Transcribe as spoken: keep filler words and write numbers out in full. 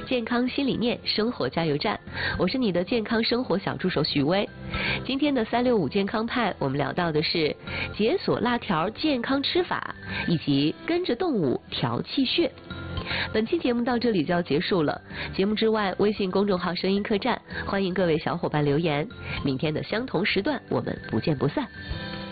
健康新理念生活加油站，我是你的健康生活小助手许巍。今天的三六五健康派，我们聊到的是解锁辣条健康吃法，以及跟着动物调气血。本期节目到这里就要结束了。节目之外，微信公众号声音客栈，欢迎各位小伙伴留言。明天的相同时段，我们不见不散。